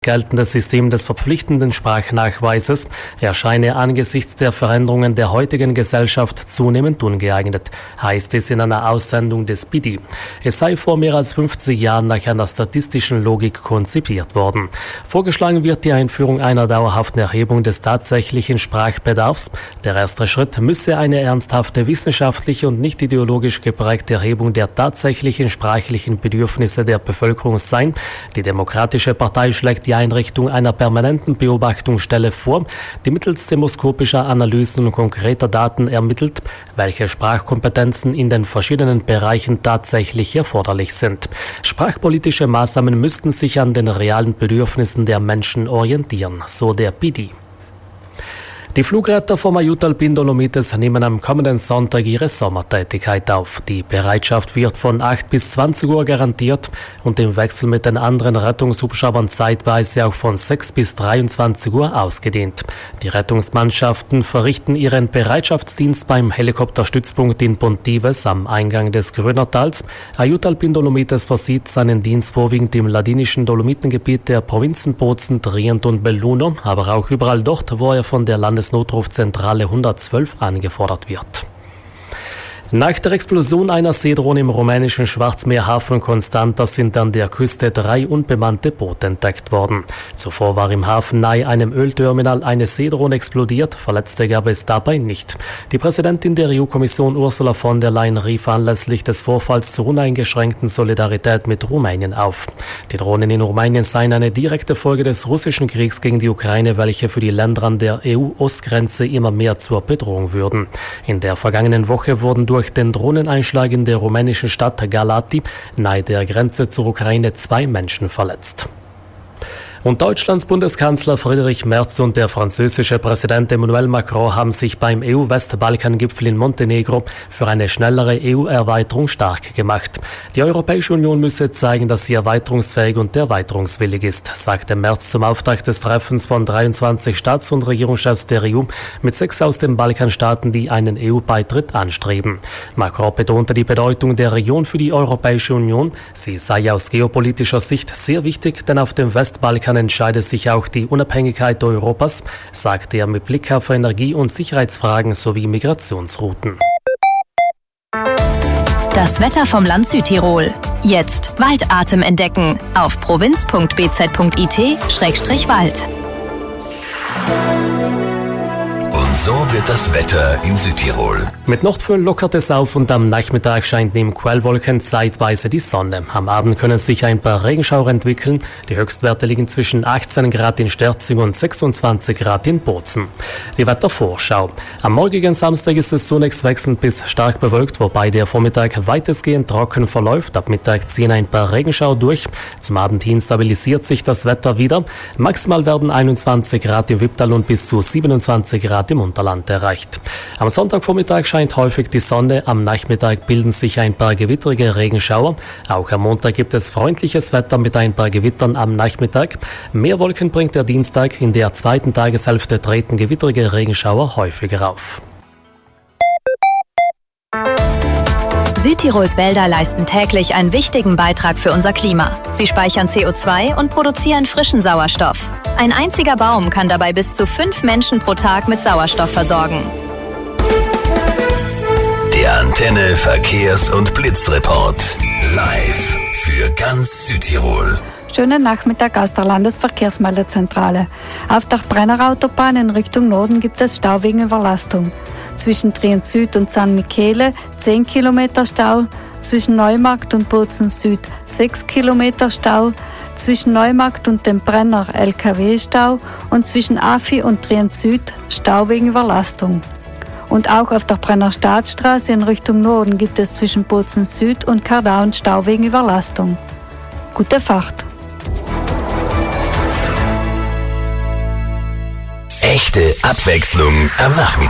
Geltendes System des verpflichtenden Sprachnachweises erscheine angesichts der Veränderungen der heutigen Gesellschaft zunehmend ungeeignet, heißt es in einer Aussendung des BIDI. Es sei vor mehr als 50 Jahren nach einer statistischen Logik konzipiert worden. Vorgeschlagen wird die Einführung einer dauerhaften Erhebung des tatsächlichen Sprachbedarfs. Der erste Schritt müsse eine ernsthafte wissenschaftliche und nicht ideologisch geprägte Erhebung der tatsächlichen sprachlichen Bedürfnisse der Bevölkerung sein. Die Demokratische Partei schlägt die Einrichtung einer permanenten Beobachtungsstelle vor, die mittels demoskopischer Analysen und konkreter Daten ermittelt, welche Sprachkompetenzen in den verschiedenen Bereichen tatsächlich erforderlich sind. Sprachpolitische Maßnahmen müssten sich an den realen Bedürfnissen der Menschen orientieren, so der BIDI. Die Flugretter vom Aiutalpin Dolomites nehmen am kommenden Sonntag ihre Sommertätigkeit auf. Die Bereitschaft wird von 8 bis 20 Uhr garantiert und im Wechsel mit den anderen Rettungshubschraubern zeitweise auch von 6 bis 23 Uhr ausgedehnt. Die Rettungsmannschaften verrichten ihren Bereitschaftsdienst beim Helikopterstützpunkt in Pontives am Eingang des Grönertals. Aiutalpin Dolomites versieht seinen Dienst vorwiegend im ladinischen Dolomitengebiet der Provinzen Bozen, Trient und Belluno, aber auch überall dort, wo er von der Landesnotrufzentrale 112 angefordert wird. Nach der Explosion einer Seedrohne im rumänischen Schwarzmeerhafen Constanța sind an der Küste 3 unbemannte Boote entdeckt worden. Zuvor war im Hafen nahe einem Ölterminal eine Seedrohne explodiert, Verletzte gab es dabei nicht. Die Präsidentin der EU-Kommission Ursula von der Leyen rief anlässlich des Vorfalls zur uneingeschränkten Solidarität mit Rumänien auf. Die Drohnen in Rumänien seien eine direkte Folge des russischen Kriegs gegen die Ukraine, welche für die Länder an der EU-Ostgrenze immer mehr zur Bedrohung würden. In der vergangenen Woche wurden durch den Drohneneinschlag in der rumänischen Stadt Galati nahe der Grenze zur Ukraine 2 Menschen verletzt. Und Deutschlands Bundeskanzler Friedrich Merz und der französische Präsident Emmanuel Macron haben sich beim EU-Westbalkan-Gipfel in Montenegro für eine schnellere EU-Erweiterung stark gemacht. Die Europäische Union müsse zeigen, dass sie erweiterungsfähig und erweiterungswillig ist, sagte Merz zum Auftakt des Treffens von 23 Staats- und Regierungschefs der EU mit 6 aus den Balkanstaaten, die einen EU-Beitritt anstreben. Macron betonte die Bedeutung der Region für die Europäische Union. Sie sei aus geopolitischer Sicht sehr wichtig, denn auf dem Westbalkan entscheidet sich auch die Unabhängigkeit Europas, sagte er mit Blick auf Energie- und Sicherheitsfragen sowie Migrationsrouten. Das Wetter vom Land Südtirol. Jetzt Waldatem entdecken auf provinz.bz.it/Wald. Und so wird das Wetter in Südtirol. Mit Nordföhn lockert es auf und am Nachmittag scheint neben Quellwolken zeitweise die Sonne. Am Abend können sich ein paar Regenschauer entwickeln. Die Höchstwerte liegen zwischen 18 Grad in Sterzing und 26 Grad in Bozen. Die Wettervorschau. Am morgigen Samstag ist es zunächst wechselnd bis stark bewölkt, wobei der Vormittag weitestgehend trocken verläuft. Ab Mittag ziehen ein paar Regenschauer durch. Zum Abend hin stabilisiert sich das Wetter wieder. Maximal werden 21 Grad im Wipptal und bis zu 27 Grad im Unterland erreicht. Am Sonntagvormittag scheint häufig die Sonne, am Nachmittag bilden sich ein paar gewittrige Regenschauer. Auch am Montag gibt es freundliches Wetter mit ein paar Gewittern am Nachmittag. Mehr Wolken bringt der Dienstag, in der zweiten Tageshälfte treten gewittrige Regenschauer häufiger auf. Südtirols Wälder leisten täglich einen wichtigen Beitrag für unser Klima. Sie speichern CO2 und produzieren frischen Sauerstoff. Ein einziger Baum kann dabei bis zu 5 Menschen pro Tag mit Sauerstoff versorgen. Der Antenne Verkehrs- und Blitzreport. Live für ganz Südtirol. Schönen Nachmittag aus der Landesverkehrsmeldezentrale. Auf der Brennerautobahn in Richtung Norden gibt es Stau wegen Überlastung. Zwischen Trient Süd und San Michele 10 Kilometer Stau, zwischen Neumarkt und Bozen Süd 6 Kilometer Stau, zwischen Neumarkt und dem Brenner LKW-Stau und zwischen Afi und Trient Süd Stau wegen Überlastung. Und auch auf der Brenner Staatsstraße in Richtung Norden gibt es zwischen Bozen Süd und Kardaun Stau wegen Überlastung. Gute Fahrt! Echte Abwechslung am Nachmittag.